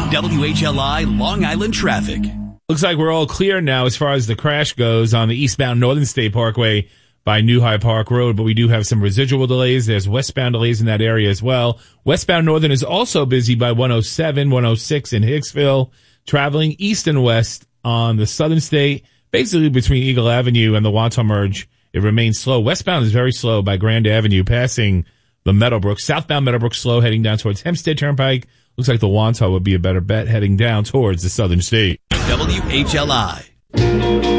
WHLI Long Island traffic. Looks like we're all clear now as far as the crash goes on the eastbound Northern State Parkway by New High Park Road, but we do have some residual delays. There's westbound delays in that area as well. Westbound Northern is also busy by 107, 106 in Hicksville, traveling east and west on the Southern State, basically between Eagle Avenue and the Wantagh Merge. It remains slow. Westbound is very slow by Grand Avenue, passing the Meadowbrook. Southbound Meadowbrook slow, heading down towards Hempstead Turnpike. Looks like the Wantagh would be a better bet heading down towards the Southern State. WHLI.